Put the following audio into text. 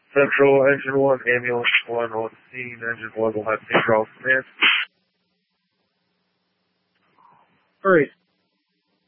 Central, Engine 1, Ambulance 1 on scene. Engine 1 will have St. Charles command. Hurry.